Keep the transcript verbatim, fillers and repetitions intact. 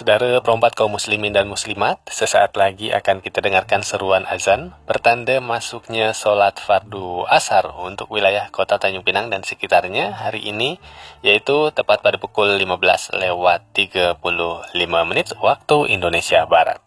Saudara perompak kaum muslimin dan muslimat, sesaat lagi akan kita dengarkan seruan azan pertanda masuknya solat fardu asar untuk wilayah kota Tanjung Pinang dan sekitarnya hari ini, yaitu tepat pada pukul lima belas lewat tiga puluh lima menit waktu Indonesia Barat.